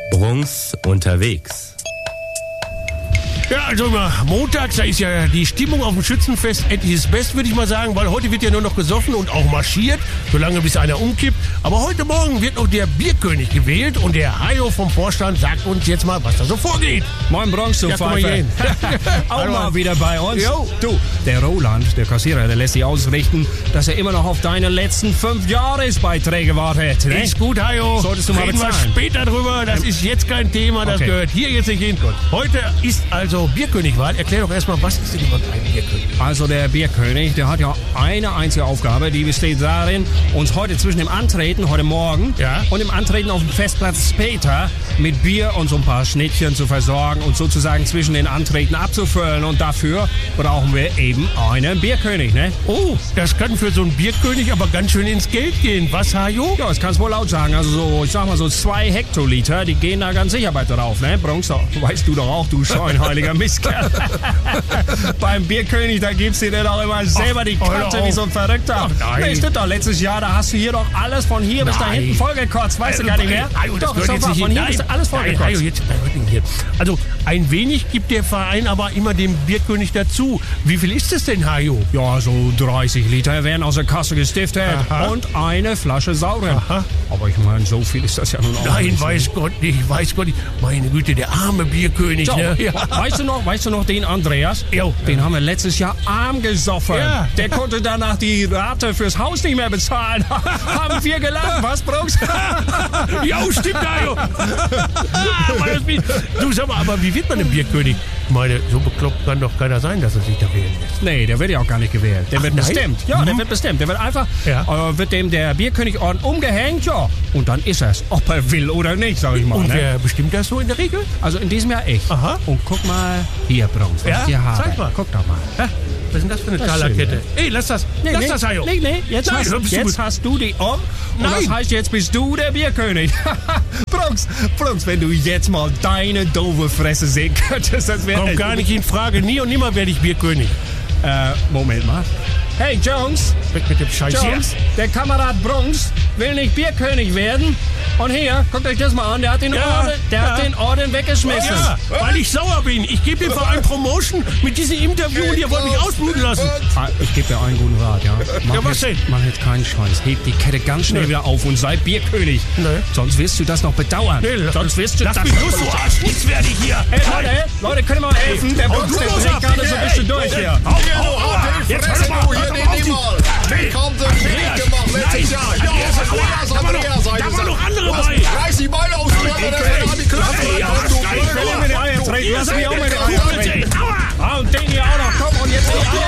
Brunks unterwegs. Ja, also immer montags, da ist ja die Stimmung auf dem Schützenfest etliches Best, würde ich mal sagen, weil heute wird ja nur noch gesoffen und auch marschiert, solange bis einer umkippt. Aber heute Morgen wird noch der Bierkönig gewählt und der Hajo vom Vorstand sagt uns jetzt mal, was da so vorgeht. Moin Bronx, du Ja, komm mal Pfeife. hier hin. Auch Hallo. mal wieder bei uns. Jo. Du, der Roland, der Kassierer, der lässt sich ausrichten, dass er immer noch auf deine letzten 5 Jahresbeiträge wartet. Ne? Ist gut, Hajo. Solltest du mal Reden wir bezahlen. später drüber. Das ist jetzt kein Thema. Das Okay. gehört hier jetzt nicht hin. Heute ist also Bierkönigwahl. Erklär doch erstmal, was ist denn überhaupt ein Bierkönig? Also der Bierkönig, der hat ja eine einzige Aufgabe, die besteht darin, uns heute zwischen dem Antreten, heute Morgen, Ja. und dem Antreten auf dem Festplatz später mit Bier und so ein paar Schnittchen zu versorgen und sozusagen zwischen den Antreten abzufüllen. Und dafür brauchen wir eben einen Bierkönig, ne? Oh, das kann für so einen Bierkönig aber ganz schön ins Geld gehen. Was, Hajo? Ja, das kannst du wohl laut sagen. Also so, ich sag mal so 2 Hektoliter, die gehen da ganz sicher bei drauf, ne? Bronx, weißt du doch auch, du scheinheiliger Mistkerl. Beim Bierkönig, da gibst du dir doch immer selber die Karte hör wie so ein Verrückter. Ach, nein. Nee, stimmt doch. Letztes Jahr, da hast du hier doch alles von hier bis da Nein. hinten vollgekotzt. Weißt du gar nicht mehr? Hajo, das Doch, gehört ist jetzt doch nicht wahr. hin. Von hier bis da alles Nein, vollgekotzt. Hajo, jetzt bleib heute hier. Also, ein wenig gibt der Verein aber immer dem Bierkönig dazu. Wie viel ist es denn, Hajo? Ja, so 30 Liter werden aus der Kasse gestiftet Aha. und eine Flasche Sauren. Aha. Aber ich meine, so viel ist das ja nun auch Nein, nicht. weiß Gott nicht, weiß Gott nicht. Meine Güte, der arme Bierkönig, So, ne? Ja. weißt du noch den Andreas? Jo. Den haben wir letztes Jahr arm gesoffen. Ja. Der konnte danach die Rate fürs Haus nicht mehr bezahlen. Haben wir gelacht, was, Brooks? Ja, stimmt, Hajo. Du, sag mal, aber wie wird man ein Bierkönig? Ich meine, so bekloppt kann doch keiner sein, dass er sich da wählen lässt. Nee, der wird ja auch gar nicht gewählt. Der wird nein? bestimmt. Ja, der wird bestimmt. Der wird einfach, Ja. wird dem der Bierkönigorden umgehängt, ja. Und dann ist er's, ob er will oder nicht, sag ich mal. Und Ne? wer bestimmt das so in der Regel? Also in diesem Jahr ich. Aha. Und guck mal hier, Brooks, was Ja? ich hier habe. Zeig mal. Guck doch mal. Hä? Was ist denn das für eine Das ist Talerkette? schön, Ey, lass das. Lass das, Hajo. Nee, jetzt, Nein, dann bist du jetzt gut. hast du die um. Und Nein. das heißt, jetzt bist du der Bierkönig. Brooks, wenn du jetzt mal deine doofe Fresse sehen könntest, das wäre... Kommt gar nicht in Frage. Nie und nimmer werde ich Bierkönig. Moment mal. Hey, Jones, Weg mit dem Scheiß hier. Jones, der Kamerad Brunks will nicht Bierkönig werden. Und hier, guckt euch das mal an, der hat den, Ja, Orden, der hat ja. den Orden weggeschmissen. Ja, weil ich sauer bin. Ich gebe dem Verein Promotion mit diesem Interview und ihr wollt mich ausbluten lassen. Ich gebe dir einen guten Rat, ja. Ja, was denn? Mach jetzt keinen Scheiß. Heb die Kette ganz schnell wieder auf und sei Bierkönig. Nee. Sonst wirst du das noch bedauern. Nee, Sonst wirst du lass das mich los, du Arsch. Nichts werde ich hier. Hey, Leute, können wir mal helfen? Der Brunks, der dreht gerade so ein bisschen durch hier. Jetzt hör doch mal. Hör doch mal auf die... Wie kommt denn nicht gemacht letztes Jahr? Ja, Andreas, Da waren noch andere bei. Reiß die Beine auseinander,